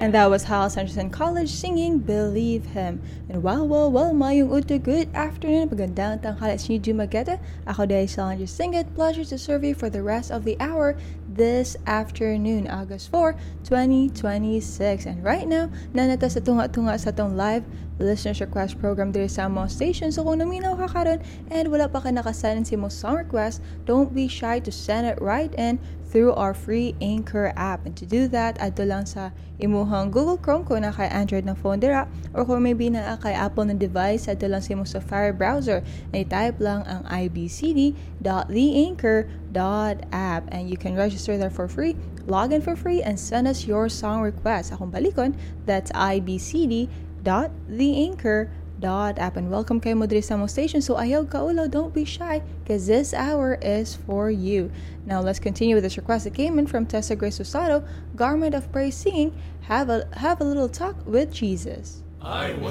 And that was Hal Sanderson College singing Believe Him. And well, mayong uto, good afternoon. Magandang tanghali sa inyo, Mageta. Ako dahil Sanger Singit. Pleasure to serve you for the rest of the hour this afternoon, August 4, 2026. And right now, nanata sa tunga-tunga sa tong live listeners request program dito sa among station. So kung naminaw ka karon and wala pa ka nakasend si mo song request, don't be shy to send it right in through our free Anchor app. And to do that, adto lang sa imuhang Google Chrome kung na kay Android na phone dira, or kung maybe na kay Apple na device, adto lang sa imong Safari browser na i-type lang ang ibcd.theanchor.app and you can register there for free, log in for free, and send us your song request. Akong balikon, that's ibcd.theanchor.app. And welcome kayo mo diri sa mo station. So ayaw ka ulo, don't be shy, because this hour is for you. Now let's continue with this request that came in from Tessa Grace Usado, Garment of Praise, singing Have a Little Talk with Jesus. I was